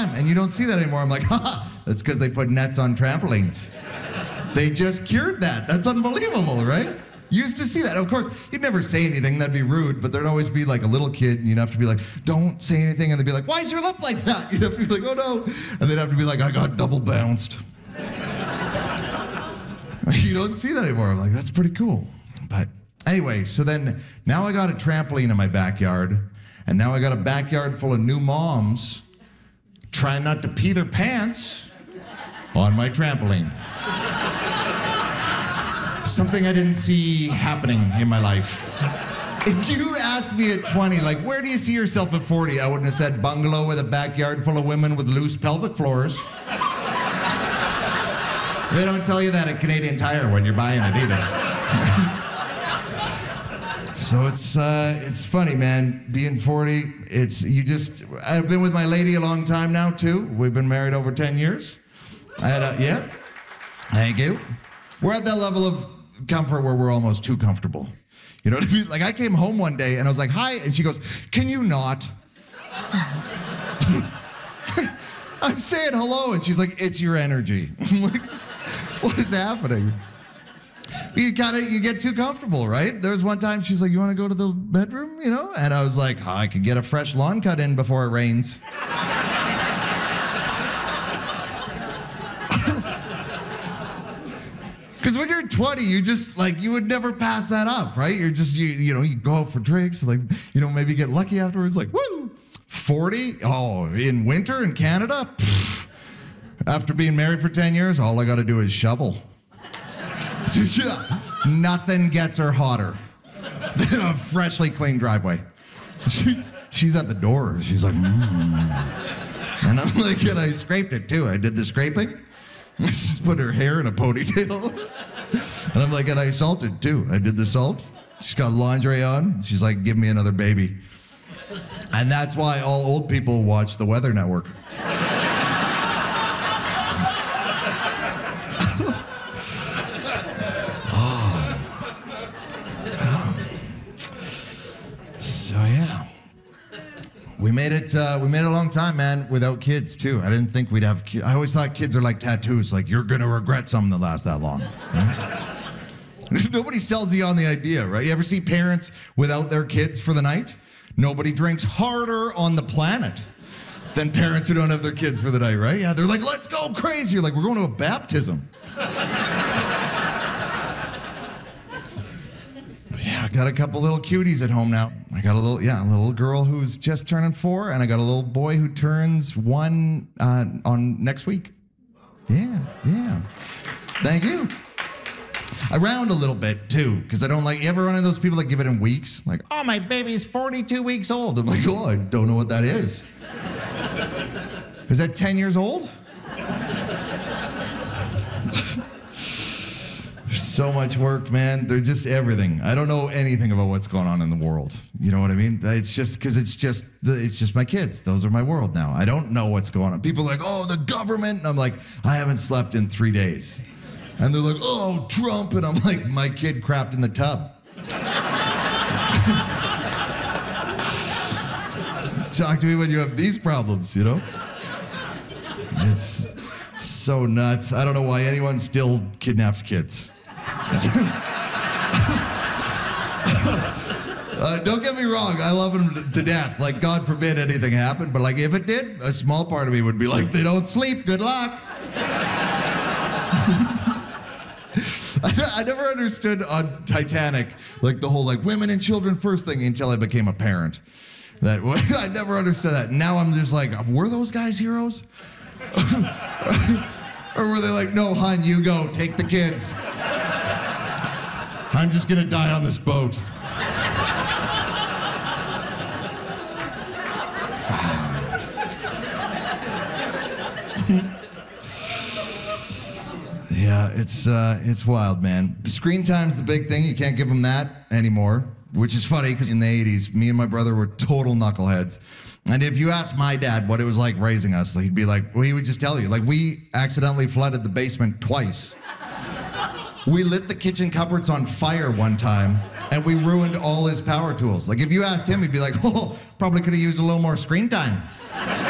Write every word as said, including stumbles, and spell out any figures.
time, and you don't see that anymore. I'm like, haha, that's because they put nets on trampolines. They just cured that. That's unbelievable, right? You used to see that. Of course, you'd never say anything. That'd be rude. But there'd always be like a little kid, and you'd have to be like, don't say anything. And they'd be like, why is your lip like that? You'd have to be like, oh, no. And they'd have to be like, I got double bounced. You don't see that anymore. I'm like, that's pretty cool. But anyway, so then now I got a trampoline in my backyard. And now I got a backyard full of new moms trying not to pee their pants on my trampoline. Something I didn't see happening in my life. If you asked me at twenty, like, where do you see yourself at forty? I wouldn't have said bungalow with a backyard full of women with loose pelvic floors. They don't tell you that at Canadian Tire when you're buying it either. So it's uh, it's funny, man. Being forty, it's you just. I've been with my lady a long time now too. We've been married over ten years. I had a yeah. Thank you. We're at that level of comfort where we're almost too comfortable. You know what I mean? Like I came home one day and I was like, hi, and she goes, can you not? I'm saying hello, and she's like, it's your energy. I'm like, what is happening? You gotta, you get too comfortable, right? There was one time she's like, you wanna go to the bedroom, you know? And I was like, oh, I could get a fresh lawn cut in before it rains. Because when you're twenty, you just, like, you would never pass that up, right? You're just, you you know, you go out for drinks, like, you know, maybe get lucky afterwards, like, woo! forty? Oh, in winter in Canada? Pfft. After being married for ten years, all I gotta do is shovel. Nothing gets her hotter than a freshly cleaned driveway. She's, she's at the door. She's like, mm. And I'm like, and I scraped it too. I did the scraping. She's put her hair in a ponytail. And I'm like, and I salted too. I did the salt. She's got lingerie on. She's like, give me another baby. And that's why all old people watch the Weather Network. So yeah, we made it. Uh, we made it a long time, man, without kids too. I didn't think we'd have. Ki- I always thought kids are like tattoos. Like you're gonna regret something that lasts that long. Right? Nobody sells you on the idea, right? You ever see parents without their kids for the night? Nobody drinks harder on the planet than parents who don't have their kids for the night, right? Yeah, they're like, let's go crazy. You're like, we're going to a baptism. Yeah, I got a couple little cuties at home now. I got a little, yeah, a little girl who's just turning four, and I got a little boy who turns one uh, on next week. Yeah, yeah. Thank you. I round a little bit too, because I don't like, you ever run into those people that give it in weeks? Like, oh, my baby's forty-two weeks old. I'm like, oh, I don't know what that is. Is that ten years old? So much work, man. They're just everything. I don't know anything about what's going on in the world. You know what I mean? It's just because it's just it's just my kids. Those are my world now. I don't know what's going on. People are like, oh, the government. And I'm like, I haven't slept in three days. And they're like, oh, Trump. And I'm like, my kid crapped in the tub. Talk to me when you have these problems, you know? It's so nuts. I don't know why anyone still kidnaps kids. uh, don't get me wrong, I love them to death. Like, God forbid anything happened, but like, if it did, a small part of me would be like, they don't sleep, good luck. I, I never understood on Titanic, like the whole like women and children first thing until I became a parent. That I never understood that. Now I'm just like, were those guys heroes? Or were they like, no, hon, you go, take the kids. I'm just gonna die on this boat. Yeah, it's uh, it's wild, man. Screen time's the big thing. You can't give them that anymore, which is funny because in the eighties, me and my brother were total knuckleheads. And if you ask my dad what it was like raising us, he'd be like, well, he would just tell you. Like, we accidentally flooded the basement twice. We lit the kitchen cupboards on fire one time, and we ruined all his power tools. Like, if you asked him, he'd be like, oh, probably could have used a little more screen time.